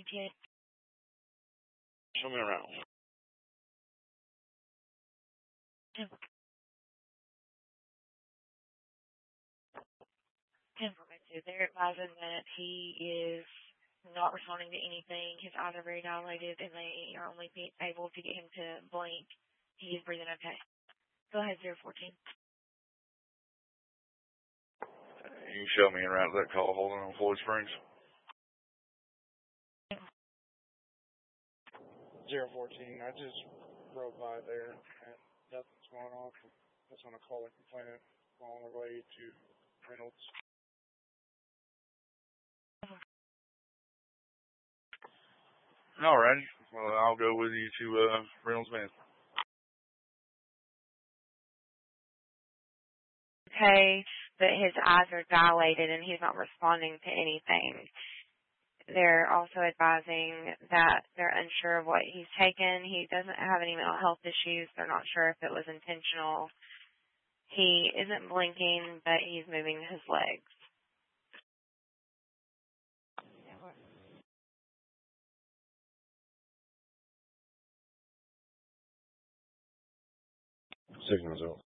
kid. Show me around. They're advising that he is not responding to anything. His eyes are very dilated, and they are only able to get him to blink. He is breathing okay. Go ahead, 014. You can show me around that call holding on Floyd Springs. 014. I just rode by there and nothing's going on. I just want to call a complainant on the way to Reynolds. Alrighty. Well, I'll go with you to Reynolds Man. Okay, but his eyes are dilated and he's not responding to anything. They're also advising that they're unsure of what he's taken. He doesn't have any mental health issues. They're not sure if it was intentional. He isn't blinking, but he's moving his legs. Signals out.